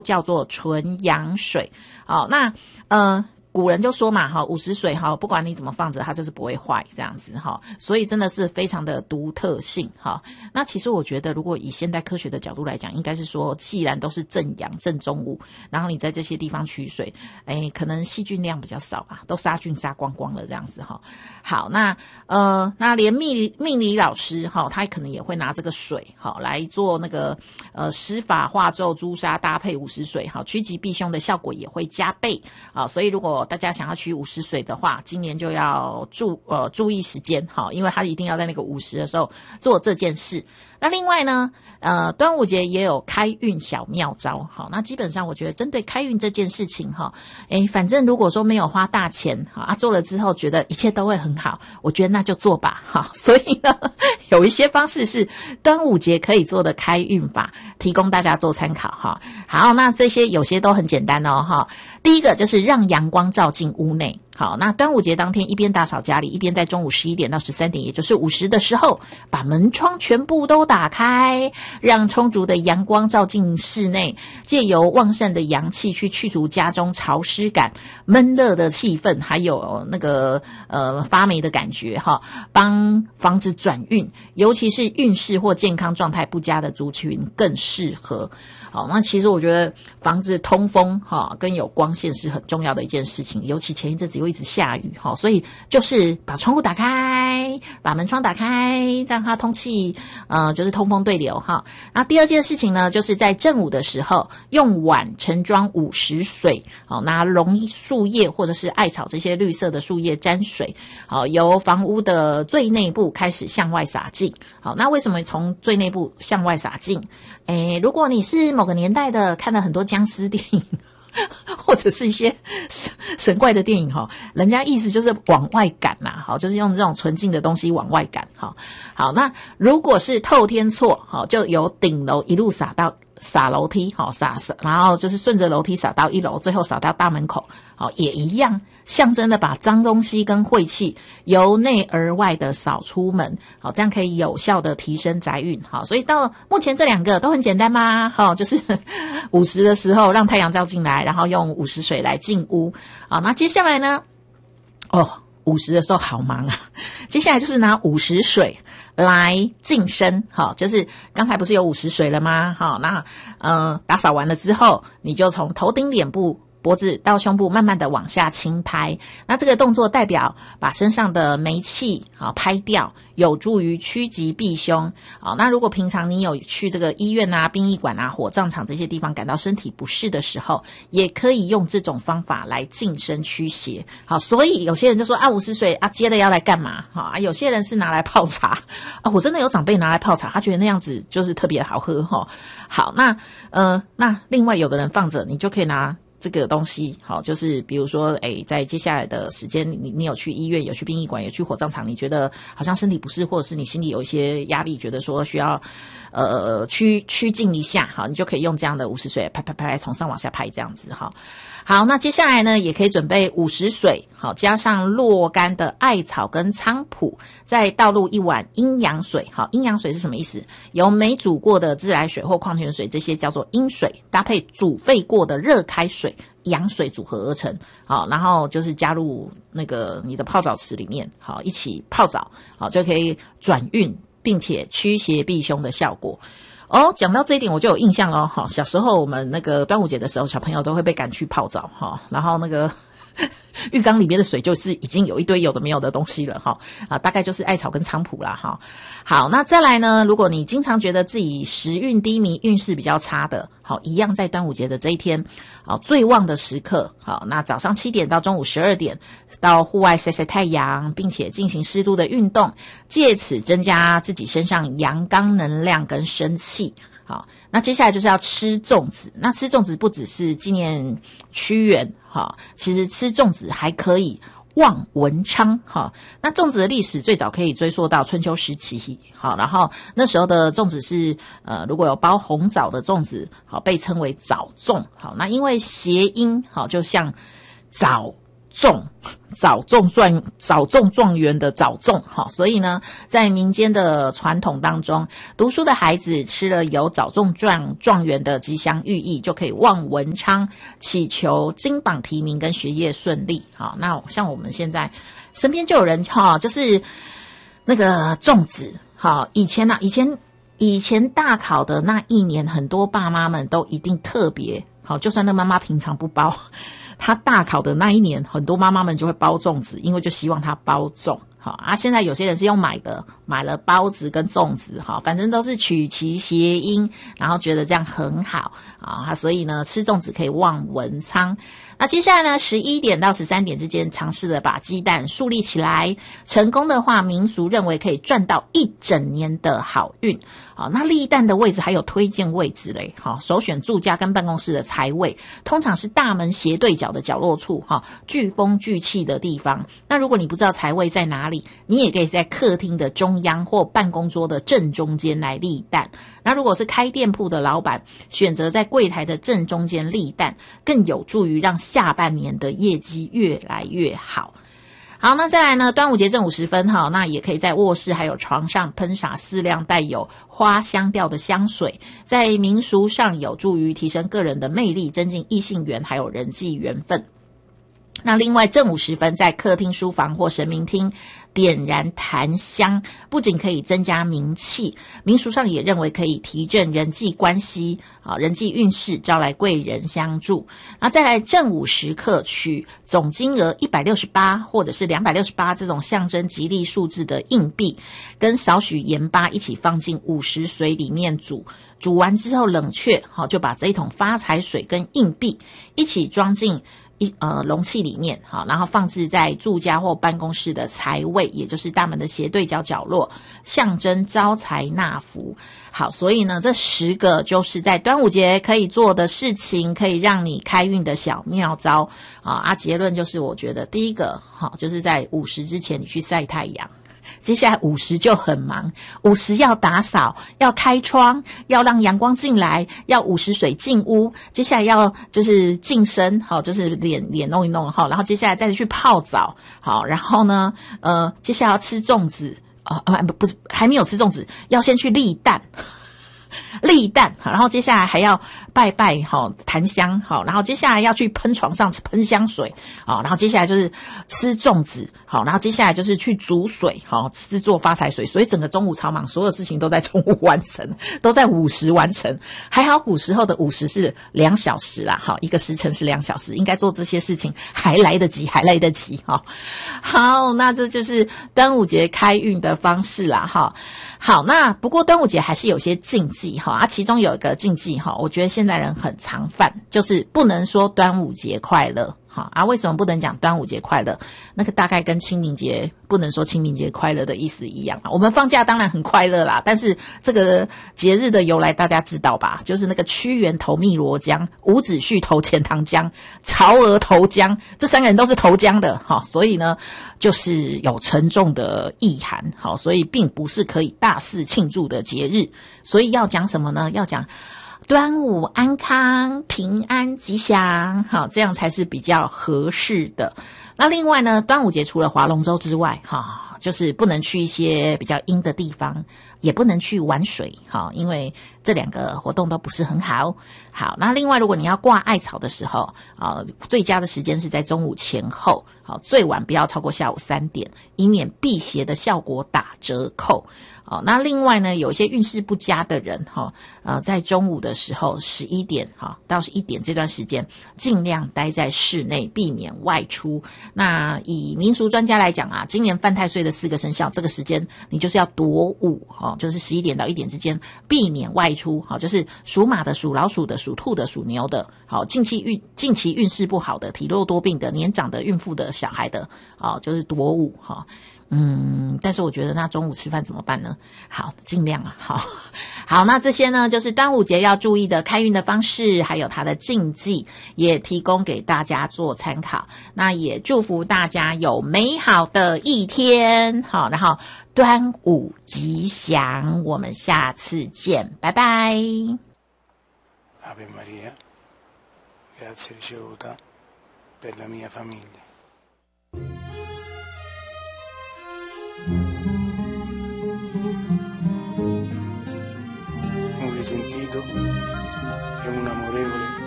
叫做纯阳水。好，那古人就说嘛，50水不管你怎么放着它就是不会坏这样子所以真的是非常的独特性那其实我觉得如果以现代科学的角度来讲，应该是说既然都是正阳正中午，然后你在这些地方取水，可能细菌量比较少吧，都杀菌杀光光了这样子好，那连命理老师他可能也会拿这个水来做那个施法化咒朱砂搭配50水趋吉避凶的效果也会加倍所以如果大家想要取50水的话，今年就要注意时间因为他一定要在那个50的时候做这件事。那另外呢端午节也有开运小妙招那基本上我觉得针对开运这件事情反正如果说没有花大钱做了之后觉得一切都会很好，我觉得那就做吧所以呢有一些方式是端午节可以做的开运法，提供大家做参考好，那这些有些都很简单第一个就是让阳光照进屋内。好，那端午节当天一边打扫家里，一边在中午11点到13点，也就是50的时候，把门窗全部都打开，让充足的阳光照进室内，借由旺盛的阳气去除家中潮湿感、闷热的气氛，还有那个发霉的感觉帮房子转运，尤其是运势或健康状态不佳的族群更适合。好，那其实我觉得房子通风跟有光线是很重要的一件事情，尤其前一阵子又一直下雨所以就是把窗户打开，把门窗打开，让它通气就是通风对流那第二件事情呢，就是在正午的时候用碗盛装50水拿榕树叶或者是艾草这些绿色的树叶沾水由房屋的最内部开始向外洒进。好，那为什么从最内部向外洒进？如果你是某个年代的看了很多僵尸电影或者是一些神怪的电影人家意思就是往外赶就是用这种纯净的东西往外赶好，那如果是透天厝就由顶楼一路洒楼梯然后就是顺着楼梯洒到1楼，最后洒到大门口也一样象征的把脏东西跟晦气由内而外的扫出门这样可以有效的提升宅运所以到目前这两个都很简单吗就是50的时候让太阳照进来，然后用50水来进屋那接下来呢50的时候好忙接下来就是拿50水来净身就是刚才不是有50水了吗那打扫完了之后，你就从头顶脸部脖子到胸部慢慢的往下轻拍，那这个动作代表把身上的霉气拍掉，有助于趋吉避凶那如果平常你有去这个医院殡仪馆火葬场这些地方感到身体不适的时候，也可以用这种方法来净身驱邪所以有些人就说50水接着要来干嘛有些人是拿来泡茶我真的有长辈拿来泡茶，他觉得那样子就是特别好喝好，那另外有的人放着，你就可以拿这个东西就是比如说在接下来的时间你有去医院，有去殡仪馆，有去火葬场，你觉得好像身体不适，或者是你心里有一些压力，觉得说需要趋近一下你就可以用这样的50水拍拍拍从上往下拍这样子好，那接下来呢也可以准备50水加上若干的艾草跟菖蒲，再倒入1碗阴阳水阴阳水是什么意思？由没煮过的自来水或矿泉水，这些叫做阴水，搭配煮沸过的热开水阳水组合而成然后就是加入那个你的泡澡池里面一起泡澡就可以转运并且驱邪避凶的效果讲到这一点我就有印象咯小时候我们那个端午节的时候，小朋友都会被赶去泡澡然后那个浴缸里面的水就是已经有一堆有的没有的东西了大概就是艾草跟菖蒲啦好，那再来呢，如果你经常觉得自己时运低迷，运势比较差的一样在端午节的这一天最旺的时刻那早上7点到中午12点到户外晒晒太阳，并且进行适度的运动，借此增加自己身上阳刚能量跟生气好，那接下来就是要吃粽子。那吃粽子不只是纪念屈原其实吃粽子还可以望文昌那粽子的历史最早可以追溯到春秋时期然后那时候的粽子是如果有包红枣的粽子被称为枣粽那因为谐音就像枣早中状元的早中，所以呢，在民间的传统当中，读书的孩子吃了有早中状元的吉祥寓意，就可以望文昌，祈求金榜题名跟学业顺利。好，那像我们现在身边就有人就是那个粽子，以前大考的那一年，很多爸妈们都一定特别就算那妈妈平常不包，他大考的那一年，很多妈妈们就会包粽子，因为就希望他包中。现在有些人是用买了包子跟粽子，反正都是取其谐音，然后觉得这样很好所以呢，吃粽子可以望文昌。那接下来呢，11点到13点之间尝试的把鸡蛋竖立起来，成功的话，民俗认为可以赚到一整年的好运。那立蛋的位置还有推荐位置嘞，首选住家跟办公室的财位，通常是大门斜对角的角落处，聚风聚气的地方。那如果你不知道财位在哪里，你也可以在客厅的中央或办公桌的正中间来立蛋。那如果是开店铺的老板，选择在柜台的正中间立蛋，更有助于让下半年的业绩越来越好。好，那再来呢，端午节正午时分那也可以在卧室还有床上喷洒4辆带有花香调的香水，在民俗上有助于提升个人的魅力，增进异性缘还有人际缘分。那另外正午时分，在客厅、书房或神明厅点燃檀香，不仅可以增加名气，民俗上也认为可以提振人际关系人际运势，招来贵人相助。那再来正午时刻，取总金额168或者是268这种象征吉利数字的硬币，跟少许盐巴一起放进50水里面煮完之后冷却就把这一桶发财水跟硬币一起装进容器里面然后放置在住家或办公室的财位，也就是大门的斜对角角落，象征招财纳福。好，所以呢，这10个就是在端午节可以做的事情，可以让你开运的小妙招结论就是我觉得第一个就是在50之前你去晒太阳。接下来50就很忙，50要打扫，要开窗，要让阳光进来，要50水进屋，接下来要就是净身，就是脸弄一弄，然后接下来再去泡澡，好，然后呢接下来要吃粽子不是还没有吃粽子，要先去立蛋然后接下来还要拜拜檀香然后接下来要去喷床上喷香水然后接下来就是吃粽子然后接下来就是去煮水制作发财水，所以整个中午超忙，所有事情都在中午完成，都在50完成。还好古时候的50是2小时啦一个时辰是2小时，应该做这些事情还来得及好，那这就是端午节开运的方式啦好，那不过端午节还是有些禁忌其中有一个禁忌我觉得现在人很常犯，就是不能说端午节快乐为什么不能讲端午节快乐？那个大概跟清明节不能说清明节快乐的意思一样我们放假当然很快乐啦，但是这个节日的由来大家知道吧？就是那个屈原投汨罗江，伍子胥投钱塘江，曹娥投江，这3个人都是投江的所以呢就是有沉重的意涵所以并不是可以大肆庆祝的节日。所以要讲什么呢？要讲端午安康平安吉祥这样才是比较合适的。那另外呢，端午节除了划龙舟之外就是不能去一些比较阴的地方，也不能去玩水因为这2个活动都不是很好。好，那另外如果你要挂艾草的时候最佳的时间是在中午前后最晚不要超过下午3点，以免辟邪的效果打折扣。那另外呢，有一些运势不佳的人在中午的时候11点到1点这段时间尽量待在室内，避免外出。那以民俗专家来讲今年犯太岁的4个生肖，这个时间你就是要躲午就是11点到1点之间避免外出就是属马的、属老鼠的、属兔的、属牛的近期运势不好的、体弱多病的、年长的、孕妇的、小孩的就是躲午但是我觉得那中午吃饭怎么办呢？好，尽量好，那这些呢就是端午节要注意的开运的方式，还有它的禁忌，也提供给大家做参考。那也祝福大家有美好的一天然后端午吉祥，我们下次见，拜拜。 Ave Maria, grazie ricevuta per la mia famiglia. sentito è un amorevole